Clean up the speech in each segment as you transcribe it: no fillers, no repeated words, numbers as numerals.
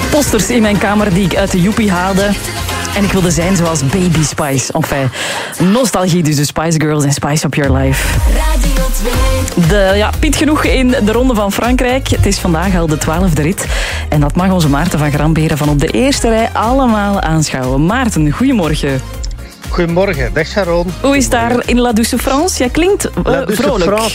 Posters in mijn kamer die ik uit de joepie haalde. En ik wilde zijn zoals Baby Spice. Enfin, nostalgie dus, de Spice Girls en Spice Up Your Life. Radio 2. Piet genoeg in de Ronde van Frankrijk. Het is vandaag al de 12e rit. En dat mag onze Maarten van Gramberen van op de eerste rij allemaal aanschouwen. Maarten, goedemorgen. Goedemorgen, dag Sharon. Hoe is het daar in La Douce France? Jij klinkt vrolijk.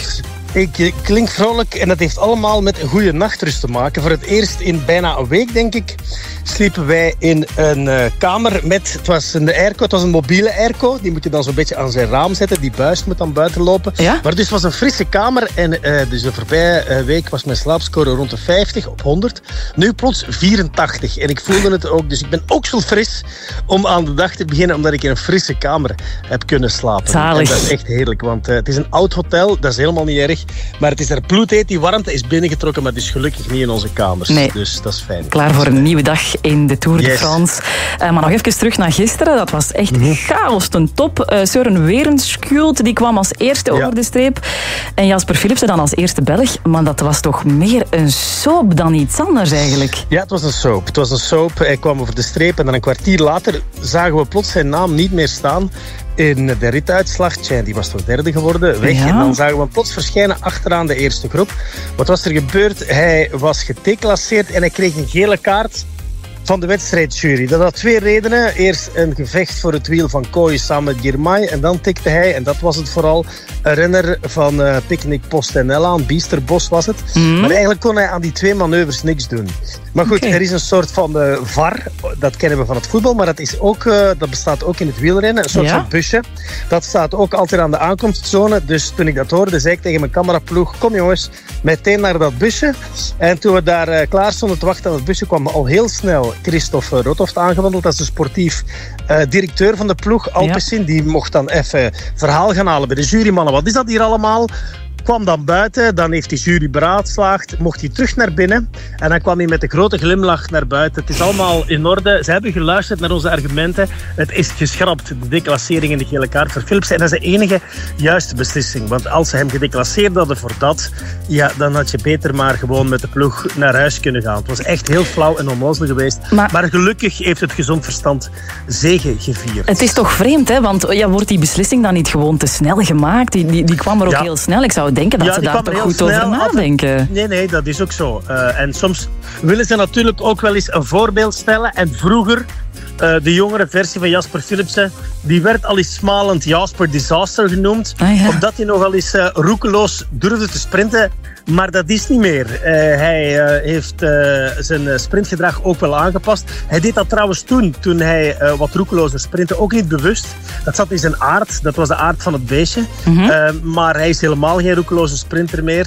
Ik klink vrolijk en dat heeft allemaal met een goede nachtrust te maken. Voor het eerst in bijna een week, denk ik, sliepen wij in een kamer met... Het was een airco, het was een mobiele airco. Die moet je dan zo'n beetje aan zijn raam zetten. Die buis moet dan buiten lopen. Ja? Maar dus het was een frisse kamer. En dus de voorbije week was mijn slaapscore rond de 50 op 100. Nu plots 84. En ik voelde het ook. Dus ik ben ook zo fris om aan de dag te beginnen. Omdat ik in een frisse kamer heb kunnen slapen. Zalig. En dat is echt heerlijk. Want het is een oud hotel. Dat is helemaal niet erg. Maar het is er bloedheet. Die warmte is binnengetrokken. Maar het is gelukkig niet in onze kamers. Nee. Dus dat is fijn. Klaar voor een nieuwe dag in de Tour de France. Maar nog even terug naar gisteren. Dat was echt chaos ten top. Søren Werenskjold, die kwam als eerste over de streep. En Jasper Philipsen dan als eerste Belg. Maar dat was toch meer een soap dan iets anders eigenlijk? Ja, het was een soap. Hij kwam over de streep en dan een kwartier later zagen we plots zijn naam niet meer staan in de rituitslag. Tja, die was toch derde geworden, weg. Ja. En dan zagen we hem plots verschijnen achteraan de eerste groep. Wat was er gebeurd? Hij was gedeclasseerd en hij kreeg een gele kaart van de wedstrijdjury. Dat had twee redenen. Eerst een gevecht voor het wiel van Kooi samen met Girmay. En dan tikte hij, en dat was het vooral, een renner van Picnic PostNL aan. Biesterbos was het. Maar eigenlijk kon hij aan die twee manoeuvres niks doen. Maar goed, er is een soort van VAR. Dat kennen we van het voetbal. Maar dat, is ook, dat bestaat ook in het wielrennen. Een soort van busje. Dat staat ook altijd aan de aankomstzone. Dus toen ik dat hoorde, zei ik tegen mijn cameraploeg: kom jongens, meteen naar dat busje. En toen we daar klaar stonden te wachten aan het busje, kwam al heel snel Christophe Rothoft aangewandeld. Dat is de sportief directeur van de ploeg, Alpecin. Die mocht dan even verhaal gaan halen bij de jurymannen. Wat is dat hier allemaal? Kwam dan buiten, dan heeft die jury beraadslaagd, mocht hij terug naar binnen en dan kwam hij met een grote glimlach naar buiten. Het is allemaal in orde. Ze hebben geluisterd naar onze argumenten. Het is geschrapt, de declassering en de gele kaart voor Philipsen. En dat is de enige juiste beslissing. Want als ze hem gedeclasseerd hadden voor dat, ja, dan had je beter maar gewoon met de ploeg naar huis kunnen gaan. Het was echt heel flauw en onnozel geweest. Maar gelukkig heeft het gezond verstand zege gevierd. Het is toch vreemd, hè? Want wordt die beslissing dan niet gewoon te snel gemaakt? Die kwam er ook heel snel. Ik zou denken dat ze daar toch goed over nadenken. Nee, dat is ook zo. En soms willen ze natuurlijk ook wel eens een voorbeeld stellen. En vroeger, de jongere versie van Jasper Philipsen, die werd al eens smalend Jasper Disaster genoemd. Omdat hij nogal eens roekeloos durfde te sprinten. Maar dat is niet meer. Hij heeft zijn sprintgedrag ook wel aangepast. Hij deed dat trouwens toen hij wat roekelozer sprintte. Ook niet bewust. Dat zat in zijn aard. Dat was de aard van het beestje. Maar hij is helemaal geen roekeloze sprinter meer.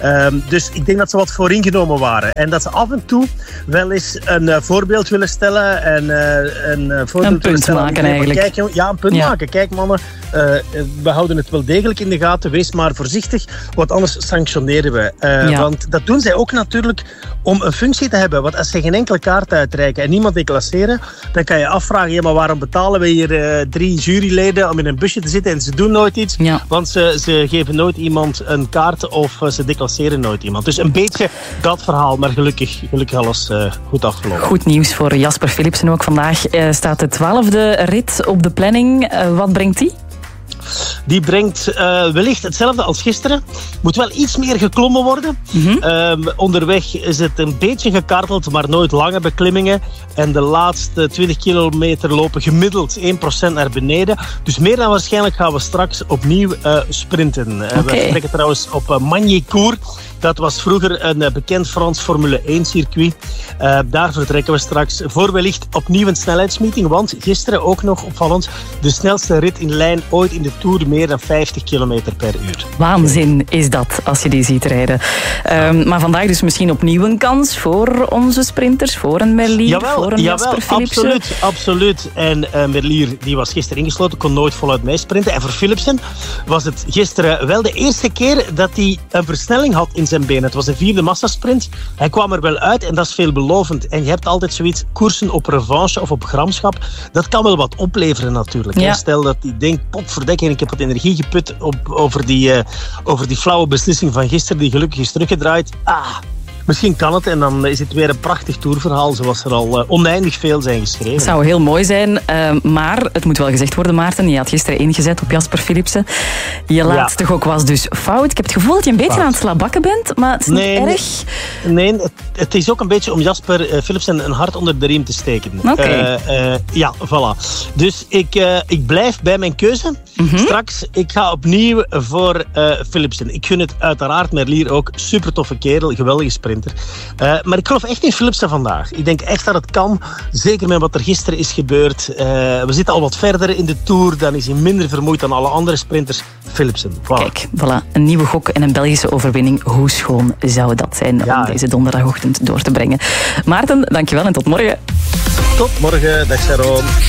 Dus ik denk dat ze wat vooringenomen waren. En dat ze af en toe wel eens een voorbeeld willen stellen. En een punt maken eigenlijk. Kijk, een punt maken. Kijk mannen, we houden het wel degelijk in de gaten. Wees maar voorzichtig. Want anders sanctioneren we. Want dat doen zij ook natuurlijk om een functie te hebben. Want als ze geen enkele kaart uitreiken en niemand declasseren, dan kan je afvragen, maar waarom betalen we hier 3 juryleden om in een busje te zitten en ze doen nooit iets? Ja. Want ze geven nooit iemand een kaart of ze declasseren nooit iemand. Dus een beetje dat verhaal, maar gelukkig alles goed afgelopen. Goed nieuws voor Jasper Philipsen ook. Vandaag staat de 12e rit op de planning. Wat brengt die? Die brengt wellicht hetzelfde als gisteren. Moet wel iets meer geklommen worden. Onderweg is het een beetje gekarteld, maar nooit lange beklimmingen. En de laatste 20 kilometer lopen gemiddeld 1% naar beneden. Dus meer dan waarschijnlijk gaan we straks opnieuw sprinten. We vertrekken trouwens op Magny-Cours. Dat was vroeger een bekend Frans Formule 1 circuit. Daar vertrekken we straks voor wellicht opnieuw een snelheidsmeeting. Want gisteren ook nog opvallend de snelste rit in lijn ooit in de Tour, meer dan 50 km per uur. Waanzin is dat, als je die ziet rijden. Maar vandaag dus misschien opnieuw een kans voor onze sprinters, voor een Merlier, voor een Jasper Philipsen. Absoluut. En Merlier die was gisteren ingesloten, kon nooit voluit meesprinten. En voor Philipsen was het gisteren wel de eerste keer dat hij een versnelling had in zijn benen. Het was de 4e massasprint. Hij kwam er wel uit en dat is veelbelovend. En je hebt altijd zoiets, koersen op revanche of op gramschap. Dat kan wel wat opleveren natuurlijk. Ja. Stel dat hij denkt, potverdekken, ik heb wat energie geput over die flauwe beslissing van gisteren, die gelukkig is teruggedraaid. misschien kan het. En dan is het weer een prachtig tourverhaal, zoals er al oneindig veel zijn geschreven. Het zou heel mooi zijn, maar het moet wel gezegd worden, Maarten. Je had gisteren ingezet op Jasper Philipsen. Je laatste gok was dus fout. Ik heb het gevoel dat je een beetje aan het slabakken bent, maar het is niet erg. Nee, het is ook een beetje om Jasper Philipsen een hart onder de riem te steken. Oké. Ja, voilà. Dus ik blijf bij mijn keuze. Straks, ik ga opnieuw voor Philipsen. Ik gun het uiteraard Merlier ook. Super toffe kerel, geweldige sprinter. Maar ik geloof echt in Philipsen vandaag. Ik denk echt dat het kan. Zeker met wat er gisteren is gebeurd. We zitten al wat verder in de Tour. Dan is hij minder vermoeid dan alle andere sprinters. Philipsen. Voilà. Kijk, voilà. Een nieuwe gok en een Belgische overwinning. Hoe schoon zou dat zijn om deze donderdagochtend door te brengen? Maarten, dankjewel en tot morgen. Tot morgen. Dag Sharon.